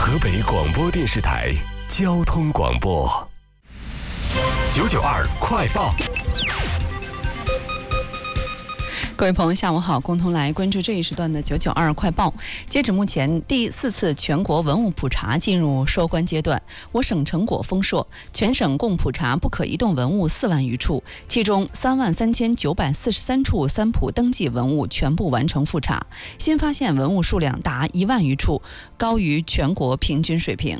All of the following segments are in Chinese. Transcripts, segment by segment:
河北广播电视台交通广播992快报。 各位朋友，下午好，共同来关注这一时段的992快报。截止目前，第4次全国文物普查进入收官阶段，我省成果丰硕，全省共普查不可移动文物4万余处，其中33943处三普登记文物全部完成复查，新发现文物数量达1万余处，高于全国平均水平。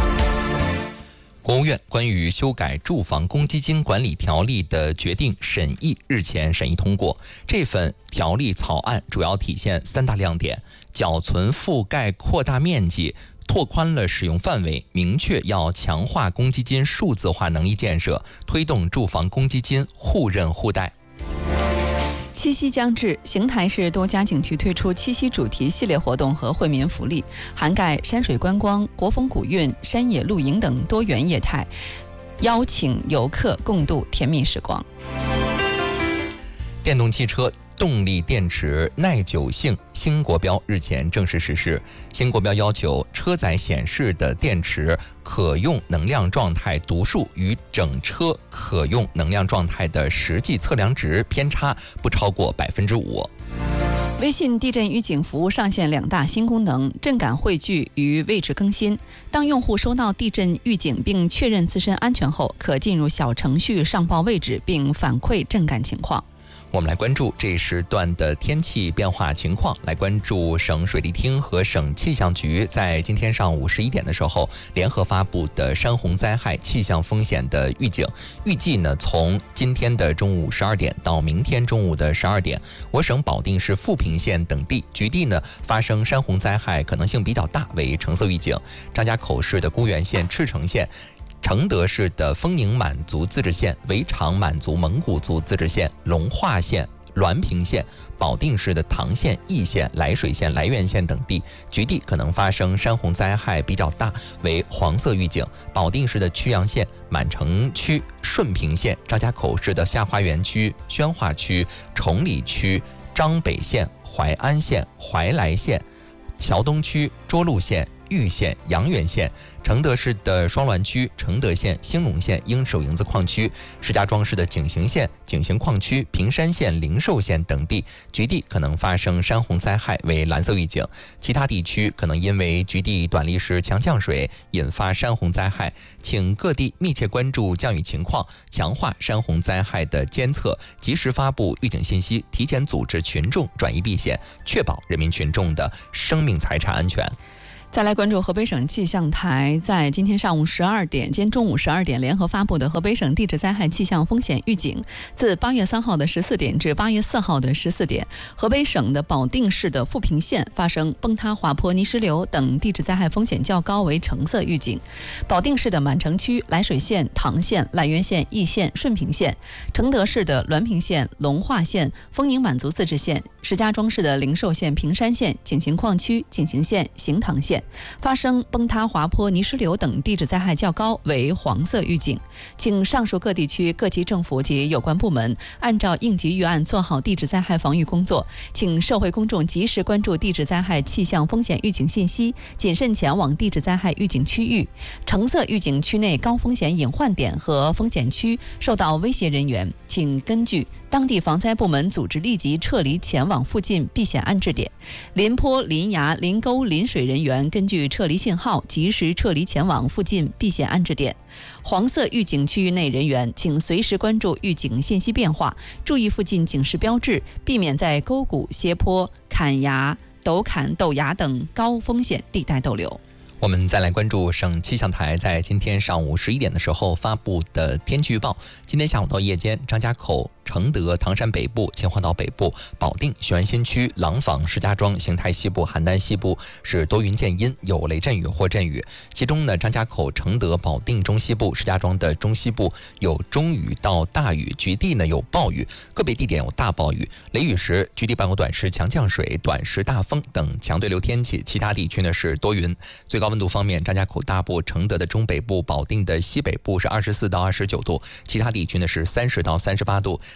国务院关于修改住房公积金管理条例的决定审议日前审议通过。这份条例草案主要体现3大亮点：缴存覆盖扩大面积，拓宽了使用范围，明确要强化公积金数字化能力建设，推动住房公积金互认互贷。 七夕将至，邢台市多家景区推出七夕主题系列活动和惠民福利，涵盖山水观光、国风古韵、山野露营等多元业态，邀请游客共度甜蜜时光。 电动汽车动力电池耐久性新国标日前正式实施。新国标要求车载显示的电池可用能量状态读数与整车可用能量状态的实际测量值偏差不超过5%。 微信地震预警服务上线2大新功能：震感汇聚与位置更新。当用户收到地震预警并确认自身安全后，可进入小程序上报位置并反馈震感情况。 我们来关注这一时段的天气变化情况，来关注省水利厅和省气象局在今天上午11点的时候联合发布的山洪灾害气象风险的预警。预计呢，从今天的中午12点到明天中午的12点，我省保定市富平县等地局地呢发生山洪灾害可能性比较大，为橙色预警。张家口市的沽源县、赤城县，承德市的丰宁满族自治县、围场满族蒙古族自治县、龙化县、滦平县，保定市的唐县、义县、涞水县、涞源县等地局地可能发生山洪灾害比较大，为黄色预警。保定市的曲阳县、满城区、顺平县、张家口市的下花园区、宣化区、崇礼区、张北县、淮安县、怀来县、桥东区、涿鹿县、玉县、阳原县，承德市的双滦区、承德县、兴隆县、鹰首营子矿区，石家庄市的景行县、景行矿区、平山县、灵寿县等地局地可能发生山洪灾害，为蓝色预警。其他地区可能因为局地短历时强降水引发山洪灾害，请各地密切关注降雨情况，强化山洪灾害的监测，及时发布预警信息，提前组织群众转移避险，确保人民群众的生命财产安全。 再来关注河北省气象台在今天上午12点、今天中午12点联合发布的河北省地质灾害气象风险预警。自8月3号的14点至8月4号的14点，河北省的保定市的富平县发生崩塌、滑坡、泥石流等地质灾害风险较高，为橙色预警。保定市的满城区、涞水县、唐县、涞源县、义县、顺平县，承德市的滦平县、龙化县、丰宁满族自治县，石家庄市的灵寿县、平山县、景行矿区、景行县、行唐县发生崩塌、滑坡、泥石流等地质灾害较高，为黄色预警。请上述各地区各级政府及有关部门按照应急预案做好地质灾害防御工作，请社会公众及时关注地质灾害气象风险预警信息，谨慎前往地质灾害预警区域。橙色预警区内高风险隐患点和风险区受到威胁人员，请根据当地防灾部门组织立即撤离前往附近避险安置点。临坡、临崖、临沟、临水人员根据撤离信号及时撤离前往附近避险安置点。黄色预警区域内人员请随时关注预警信息变化，注意附近警示标志，避免在沟谷、斜坡、坎崖、陡坎、陡崖等高风险地带逗留。 我们再来关注省气象台在今天上午11点的时候发布的天气预报。今天下午到夜间，张家口、承德、唐山北部、秦皇岛北部、保定、雄安新区、廊坊、石家庄、邢台西部、邯郸西部是多云见阴，有雷阵雨或阵雨。其中呢，张家口、承德、保定中西部、石家庄的中西部有中雨到大雨，局地呢有暴雨，个别地点有大暴雨。雷雨时，局地伴有短时强降水、短时大风等强对流天气。其他地区呢是多云。最高温度方面，张家口大部、承德的中北部、保定的西北部是24到29度，其他地区呢是30到38度。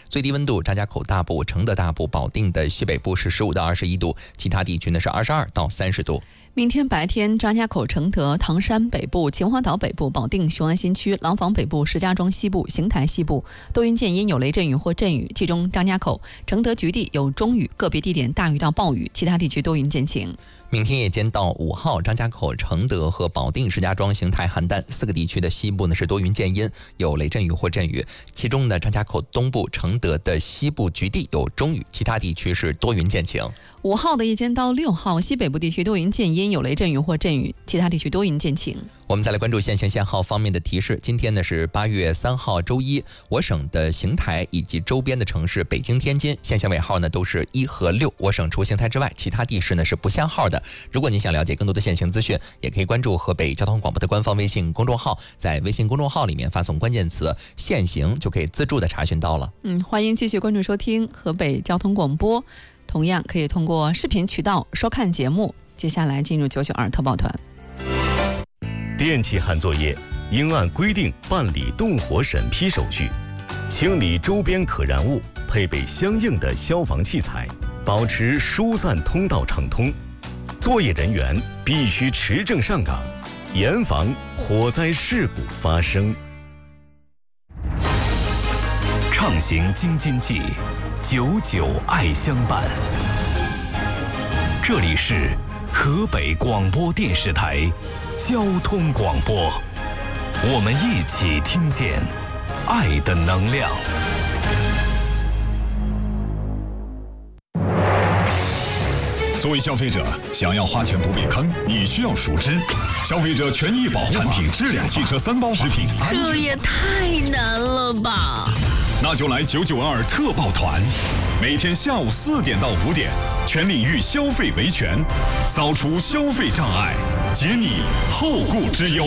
最低温度张家口大部、承德大部、保定的西北部是15到21度，其他地区呢是22到30度。 明天白天，张家口、承德、唐山北部、秦皇岛北部、保定、雄安新区、廊坊北部、石家庄西部、邢台西部多云见阴，有雷阵雨或阵雨，其中张家口、承德局地有中雨，个别地点大雨到暴雨，其他地区多云见晴。 明天夜间到5号，张家口、承德和保定、石家庄、邢台、邯郸4个地区的西部呢是多云见阴，有雷阵雨或阵雨，其中呢张家口东部、承德的西部局地有中雨，其他地区是多云见晴。 5号的夜间到6号，西北部地区多云见阴，有雷阵雨或阵雨，其他地区多云见晴。 我们再来关注限行限号方面的提示。今天呢是8月3号周一，我省的邢台以及周边的城市北京、天津限行尾号呢都是1和6，我省除邢台之外，其他地市呢是不限号的。如果您想了解更多的限行资讯，也可以关注河北交通广播的官方微信公众号，在微信公众号里面发送关键词限行，就可以自助的查询到了。 欢迎继续关注收听河北交通广播，同样可以通过视频渠道收看节目。接下来进入992特报团。 电气焊作业应按规定办理动火审批手续，清理周边可燃物，配备相应的消防器材，保持疏散通道畅通。作业人员必须持证上岗，严防火灾事故发生。畅行京津冀，99爱相伴。这里是河北广播电视台交通广播，我们一起听见爱的能量。 作为消费者，想要花钱不被坑，你需要熟知消费者权益保护产品质量汽车3包食品安全。 这也太难了吧！ 那就来992特报团，每天下午4点到5点，全领域消费维权，扫除消费障碍，解你后顾之忧。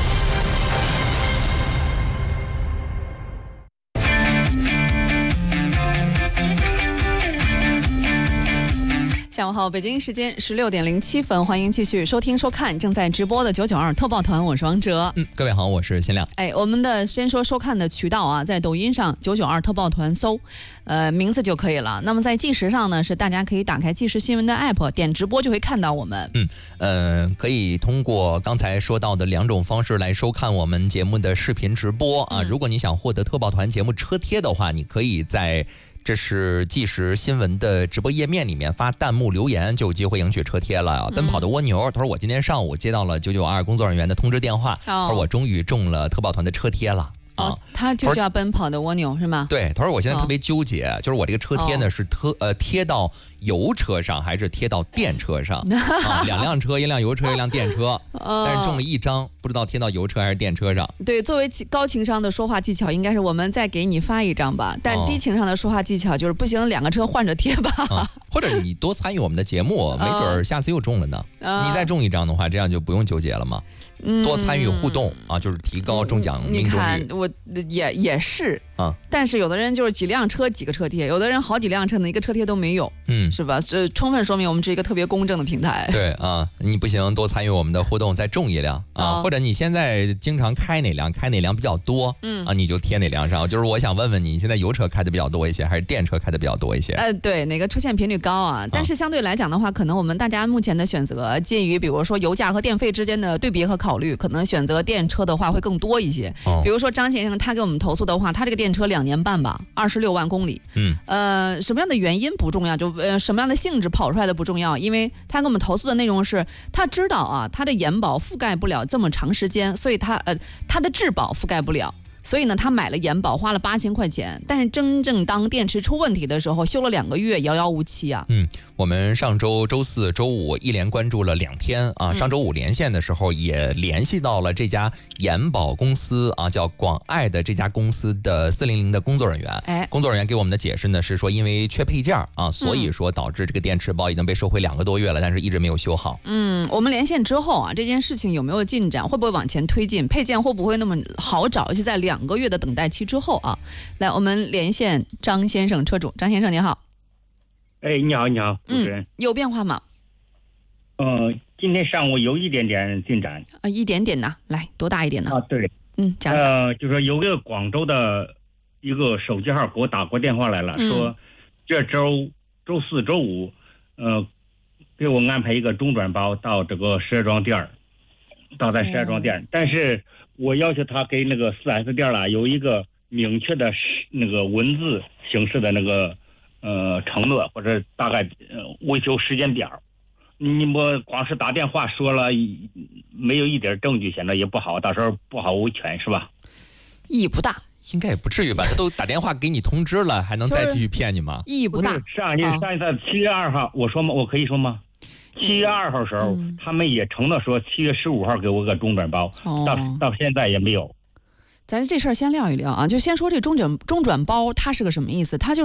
下午好，北京时间16点07分，欢迎继续收听收看正在直播的992特报团，我是王哲。 各位好，我是新亮。 我们的先说收看的渠道啊，在抖音上992特报团搜，名字就可以了。那么在计时上呢，是大家可以打开计时新闻的 app， 点直播就会看到我们。 可以通过刚才说到的2种方式来收看我们节目的视频直播啊。如果你想获得特报团节目车贴的话，你可以在这是计时新闻的直播页面里面发弹幕留言，就有机会赢取车贴了。奔跑的蜗牛他说，我今天上午接到了992工作人员的通知电话，他说我终于中了特报团的车贴了。 他就叫奔跑的蜗牛是吗？ 对，他说我现在特别纠结，就是我这个车贴呢是贴到油车上还是贴到电车上2辆车，一辆油车一辆电车，但是中了1张，不知道贴到油车还是电车上。 对，作为高情商的说话技巧，应该是我们再给你发1张吧，但低情商的说话技巧就是不行，2个车换着贴吧。 或者你多参与我们的节目，没准下次又中了呢。你再中1张的话，这样就不用纠结了嘛。多参与互动啊，就是提高中奖命中率。 你看，我也是啊，但是有的人就是几辆车几个车贴，有的人好几辆车呢，一个车贴都没有，是吧？充分说明我们是一个特别公正的平台。 对啊，你不行，多参与我们的互动，再中1辆啊，或者你现在经常开哪辆比较多，你就贴哪辆上。就是我想问问你，现在油车开的比较多一些，还是电车开的比较多一些？ 对，哪个出现频率高啊？但是相对来讲的话，可能我们大家目前的选择介于，比如说油价和电费之间的对比和考虑，可能选择电车的话会更多一些。比如说张先生他给我们投诉的话，他这个电车2年半吧，26万公里。什么样的原因不重要，就什么样的性质跑出来的不重要，因为他给我们投诉的内容是，他知道啊，他的延保覆盖不了这么长时间，所以他的质保覆盖不了。所以呢，他买了延保，花了8000块钱，但是真正当电池出问题的时候，修了2个月，遥遥无期啊。 我们上周周4、周5一连关注了2天啊。上周5连线的时候，也联系到了这家延保公司啊，叫广爱的这家公司的400的工作人员。工作人员给我们的解释呢是说，因为缺配件啊，所以说导致这个电池包已经被收回2个多月了，但是一直没有修好。 我们连线之后啊，这件事情有没有进展？会不会往前推进？配件会不会那么好找？而且在2个月的等待期之后啊，来，我们连线张先生车主。张先生你好。 你好，主持人。 有变化吗？ 今天上午有一点点进展。 一点点呢？来，多大一点呢？ 对。 讲。 就说有个广州的一个手机号给我打过电话来了，说这周四周五，给我安排一个中转包到这个石家庄店，到咱石家庄店，但是我要求他给那个 4S 店了有一个明确的那个文字形式的那个承诺或者大概维修时间表。你我光是打电话说了，没有一点证据，显得也不好，到时候不好维权是吧？ 意义不大， 应该也不至于吧？他都打电话给你通知了，还能再继续骗你吗？ 意义不大。 上一次7月2号，我说吗？我可以说吗？7月2号时候，他们也承诺说7月15号给我个中转包，到现在也没有。 咱这事儿先撂一撂啊，就先说这中转包它是个什么意思？它就